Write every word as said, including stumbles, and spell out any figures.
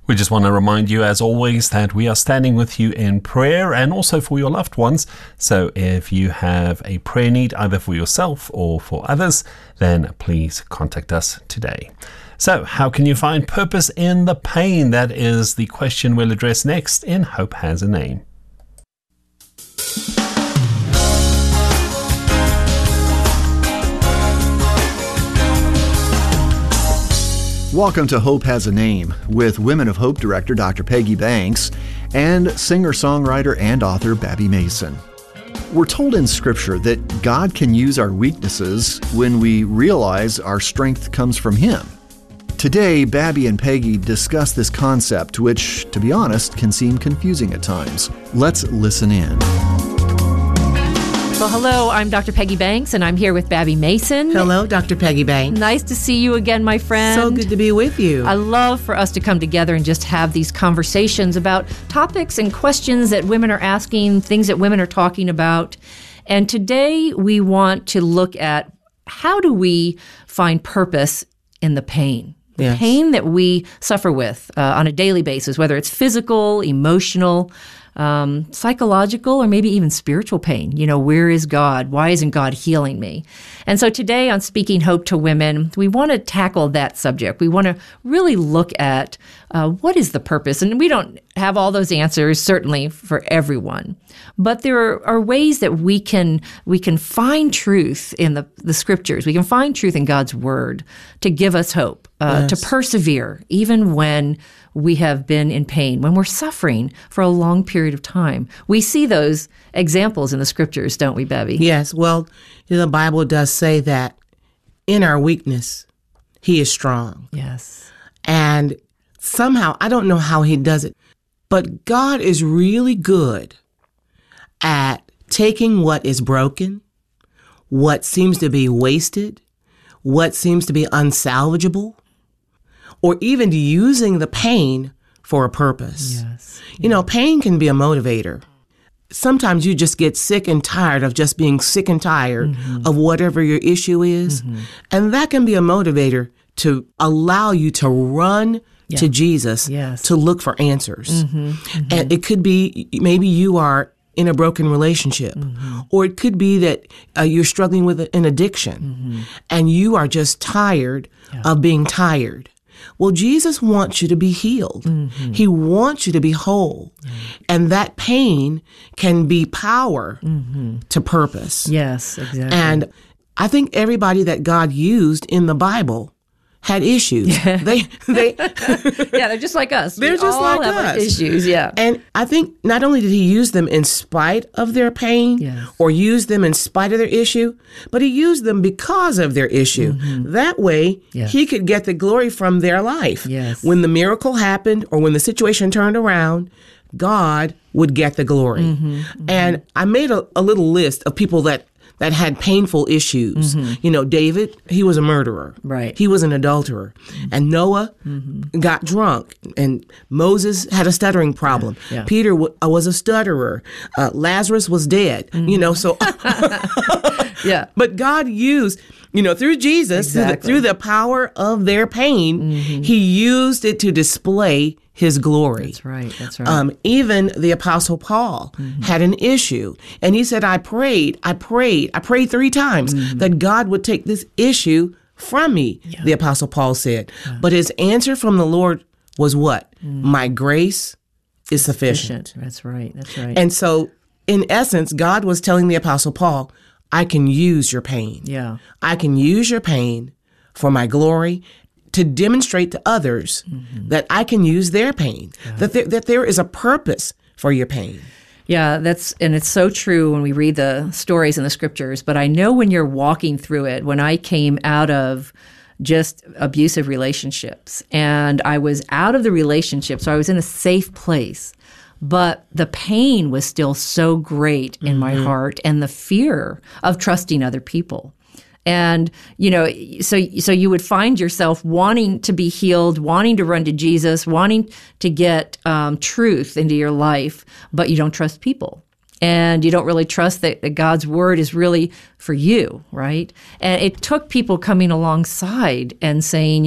We just want to remind you, as always, that we are standing with you in prayer and also for your loved ones. So if you have a prayer need, either for yourself or for others, then please contact us today. So how can you find purpose in the pain? That is the question we'll address next in Hope Has a Name. Welcome to Hope Has a Name with Women of Hope Director Doctor Peggy Banks and singer-songwriter and author Babby Mason. We're told in Scripture that God can use our weaknesses when we realize our strength comes from Him. Today, Babby and Peggy discuss this concept, which, to be honest, can seem confusing at times. Let's listen in. Well, hello, I'm Doctor Peggy Banks, and I'm here with Babby Mason. Hello, Doctor Peggy Banks. Nice to see you again, my friend. So good to be with you. I love for us to come together and just have these conversations about topics and questions that women are asking, things that women are talking about. And today we want to look at how do we find purpose in the pain? The yes. pain that we suffer with uh, on a daily basis, whether it's physical, emotional, Um, psychological, or maybe even spiritual pain. You know, where is God? Why isn't God healing me? And so today on Speaking Hope to Women, we want to tackle that subject. We want to really look at uh, what is the purpose. And we don't have all those answers, certainly, for everyone. But there are, are ways that we can we can find truth in the, the Scriptures. We can find truth in God's Word to give us hope, uh, yes. to persevere, even when we have been in pain, when we're suffering for a long period of time. We see those examples in the Scriptures, don't we, Babby? Yes. Well, the Bible does say that in our weakness, He is strong. Yes. And somehow, I don't know how He does it, but God is really good at taking what is broken, what seems to be wasted, what seems to be unsalvageable, or even using the pain for a purpose. Yes. You know, pain can be a motivator. Sometimes you just get sick and tired of just being sick and tired mm-hmm. of whatever your issue is. Mm-hmm. And that can be a motivator to allow you to run yeah. to Jesus yes. to look for answers. Mm-hmm. Mm-hmm. And it could be maybe you are in a broken relationship, mm-hmm. or it could be that uh, you're struggling with an addiction mm-hmm. and you are just tired yeah. of being tired. Well, Jesus wants you to be healed. Mm-hmm. He wants you to be whole. Mm-hmm. And that pain can be power mm-hmm. to purpose. Yes, exactly. And I think everybody that God used in the Bible had issues. Yeah. They, they, yeah, they're just like us. They're we just all like have us. Issues, yeah. And I think not only did He use them in spite of their pain yes. or use them in spite of their issue, but He used them because of their issue. Mm-hmm. That way, yes. He could get the glory from their life. Yes. When the miracle happened or when the situation turned around, God would get the glory. Mm-hmm. Mm-hmm. And I made a, a little list of people that that had painful issues. Mm-hmm. You know, David, he was a murderer. Right. He was an adulterer. Mm-hmm. And Noah mm-hmm. got drunk. And Moses had a stuttering problem. Yeah. Yeah. Peter w- was a stutterer. Uh, Lazarus was dead. Mm-hmm. You know, so. yeah. But God used, you know, through Jesus, exactly. through, the, through the power of their pain, mm-hmm. He used it to display His glory. That's right. That's right. Um, even the Apostle Paul mm-hmm. had an issue. And he said, I prayed, I prayed, I prayed three times mm-hmm. that God would take this issue from me, yeah. the Apostle Paul said. Yeah. But his answer from the Lord was what? Mm-hmm. My grace is sufficient. sufficient. That's right. That's right. And so, in essence, God was telling the Apostle Paul, I can use your pain. Yeah. I can use your pain for my glory, to demonstrate to others mm-hmm. that I can use their pain, yeah. that there, that there is a purpose for your pain. Yeah, that's and it's so true when we read the stories in the Scriptures. But I know when you're walking through it, when I came out of just abusive relationships and I was out of the relationship, so I was in a safe place, but the pain was still so great in mm-hmm. my heart and the fear of trusting other people. And, you know, so so you would find yourself wanting to be healed, wanting to run to Jesus, wanting to get um, truth into your life, but you don't trust people. And you don't really trust that, that God's word is really for you, right? And it took people coming alongside and saying,